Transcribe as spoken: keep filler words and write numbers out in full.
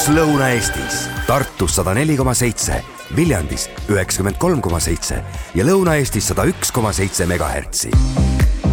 pluss Lõuna-Eestis. Tartus sada neli koma seitse, Viljandis üheksakümmend kolm koma seitse ja Lõuna-Eestis sada üks koma seitse megahertsi.